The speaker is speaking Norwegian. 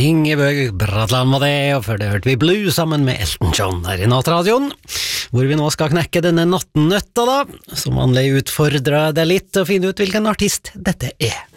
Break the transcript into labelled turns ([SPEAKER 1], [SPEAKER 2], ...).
[SPEAKER 1] Ingebjørg Bratland var det, og før det hørte vi Blue sammen med Elton John her i Nattradioen, hvor vi nå skal knekke denne nattnøtta da. Som vanlig utfordrer jeg deg litt til å finne ut hvilken artist dette er.